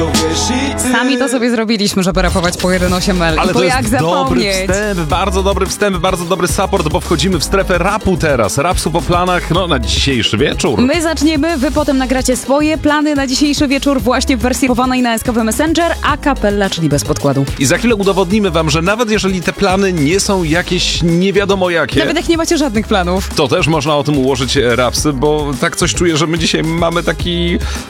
Sami to sobie zrobiliśmy, żeby rapować po 1.8L. Ale I to jest jak dobry zapomnieć? wstęp, bardzo dobry support, bo wchodzimy w strefę rapu teraz. Rapsu po planach, na dzisiejszy wieczór. My zaczniemy, wy potem nagracie swoje plany na dzisiejszy wieczór właśnie w wersji chowanej na SKW Messenger, a cappella, czyli bez podkładu. I za chwilę udowodnimy wam, że nawet jeżeli te plany nie są jakieś nie wiadomo jakie, Nawet jak nie macie żadnych planów. to też można o tym ułożyć rapsy, bo tak coś czuję, że my dzisiaj mamy taki